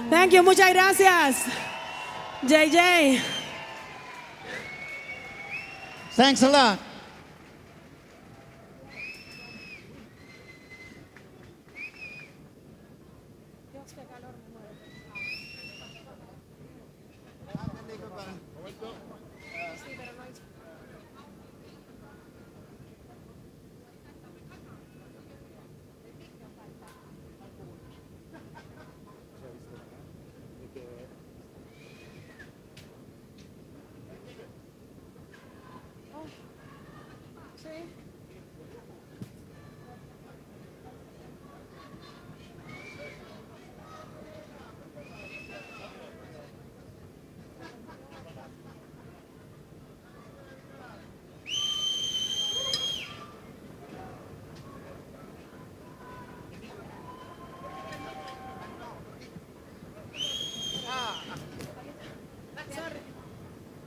Thank you, muchas gracias. JJ. Thanks a lot. Sí, pero no